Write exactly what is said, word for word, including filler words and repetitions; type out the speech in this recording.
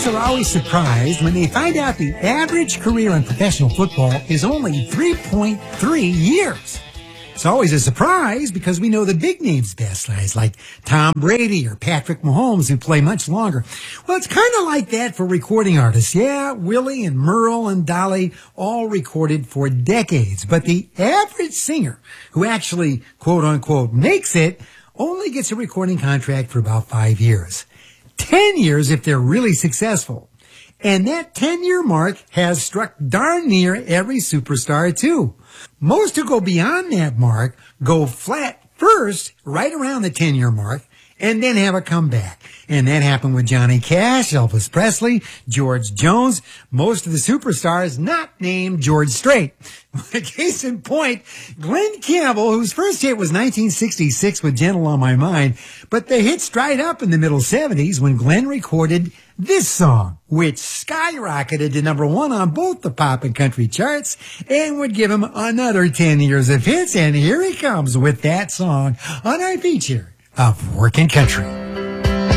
Folks are always surprised when they find out the average career in professional football is only three point three years. It's always a surprise because we know the big names best, guys like Tom Brady or Patrick Mahomes, who play much longer. Well, it's kind of like that for recording artists. Yeah, Willie and Merle and Dolly all recorded for decades. But the average singer who actually, quote unquote, makes it only gets a recording contract for about five years. Ten years if they're really successful. And that ten-year mark has struck darn near every superstar, too. Most who go beyond that mark go flat first, right around the ten-year mark, and then have a comeback. And that happened with Johnny Cash, Elvis Presley, George Jones, most of the superstars not named George Strait. Case in point, Glenn Campbell, whose first hit was nineteen sixty-six with Gentle on My Mind, but the hits dried up in the middle seventies when Glenn recorded this song, which skyrocketed to number one on both the pop and country charts and would give him another ten years of hits. And here he comes with that song on our feature of Workin' Country.